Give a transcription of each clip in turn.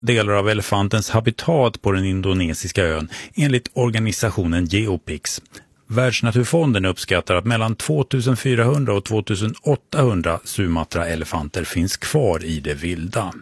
delar av elefantens habitat på den indonesiska ön enligt organisationen Geopix. Världsnaturfonden uppskattar att mellan 2400 och 2800 Sumatra-elefanter finns kvar i det vilda.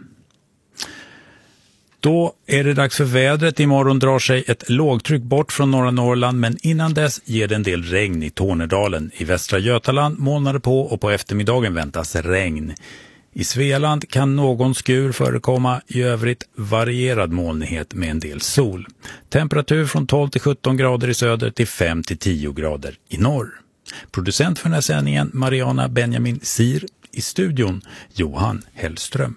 Då är det dags för vädret. Imorgon drar sig ett lågtryck bort från norra Norrland, men innan dess ger det en del regn i Tornedalen. I västra Götaland molnar det på och på eftermiddagen väntas regn. I Svealand kan någon skur förekomma, i övrigt varierad molnighet med en del sol. Temperatur från 12 till 17 grader i söder till 5 till 10 grader i norr. Producent för den här sändningen Mariana Benjamin Sir, i studion Johan Hellström.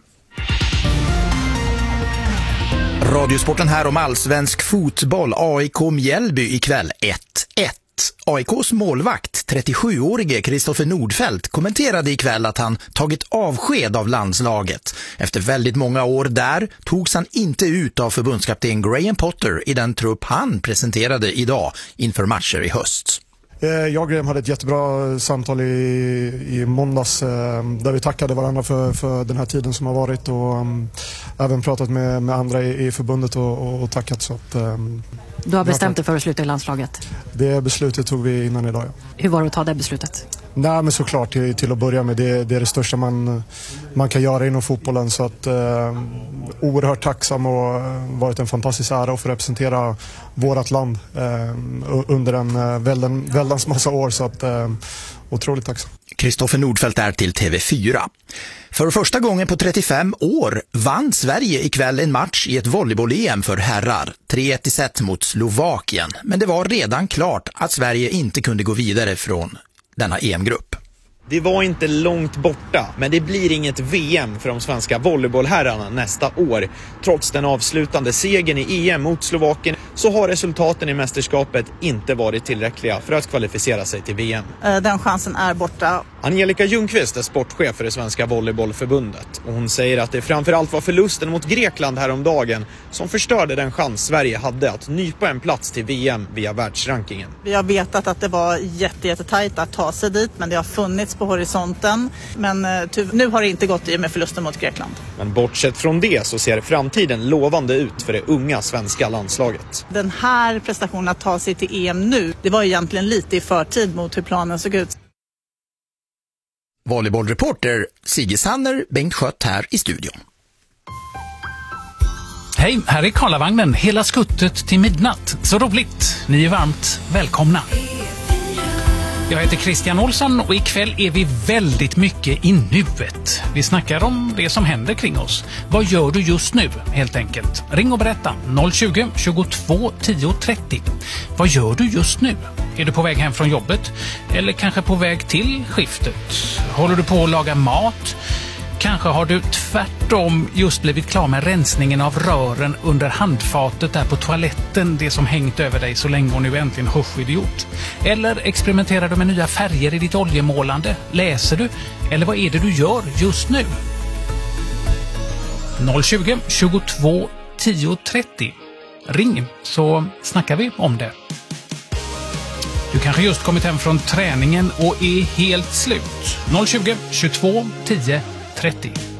Radiosporten här om allsvensk fotboll. AIK Mjällby ikväll 1-1. AIKs målvakt, 37-årige Kristoffer Nordfeldt, kommenterade ikväll att han tagit avsked av landslaget. Efter väldigt många år där togs han inte ut av förbundskapten Graham Potter i den trupp han presenterade idag inför matcher i höst. Jag och Graham hade ett jättebra samtal i måndags där vi tackade varandra för den här tiden som har varit och även pratat med andra i förbundet och tackat. Så att, du har bestämt dig för att sluta i landslaget? Det beslutet tog vi innan idag, ja. Hur var det att ta det beslutet? Nej, men såklart till att börja med. Det är det största man kan göra inom fotbollen. Så att oerhört tacksam och varit en fantastisk ära att få representera vårt land under en väldans massa år. Så att otroligt tacksam. Kristoffer Nordfeldt är till TV4. För första gången på 35 år vann Sverige ikväll en match i ett volleyboll-EM för herrar. 3-1 i set mot Slovakien. Men det var redan klart att Sverige inte kunde gå vidare från denna EM-grupp. Det var inte långt borta, men det blir inget VM för de svenska volleybollherrarna nästa år. Trots den avslutande segern i EM mot Slovakien så har resultaten i mästerskapet inte varit tillräckliga för att kvalificera sig till VM. Den chansen är borta. Angelica Ljungqvist är sportchef för det svenska volleybollförbundet och hon säger att det framförallt var förlusten mot Grekland häromdagen som förstörde den chans Sverige hade att nypa en plats till VM via världsrankingen. Vi har vetat att det var jättetajt att ta sig dit, men det har funnits på horisonten. Men nu har det inte gått i med förlusten mot Grekland. Men bortsett från det så ser framtiden lovande ut för det unga svenska landslaget. Den här prestationen att ta sig till EM nu, det var egentligen lite i förtid mot hur planen såg ut. Volleybollreporter Sigge Sanner, Bengt Schött här i studion. Hej, här är Karlavagnen, hela skuttet till midnatt. Så roligt, ni är varmt välkomna. Jag heter Christian Olsson och ikväll är vi väldigt mycket i nuet. Vi snackar om det som händer kring oss. Vad gör du just nu, helt enkelt? Ring och berätta, 020 22 10 30. Vad gör du just nu? Är du på väg hem från jobbet? Eller kanske på väg till skiftet? Håller du på att laga mat? Kanske har du tvärtom just blivit klar med rensningen av rören under handfatet där på toaletten, det som hängt över dig så länge och nu äntligen hörskydd. Eller experimenterar du med nya färger i ditt oljemålande? Läser du? Eller vad är det du gör just nu? 020 22 10 30. Ring så snackar vi om det. Du kanske just kommit hem från träningen och är helt slut. 020 22 10 30.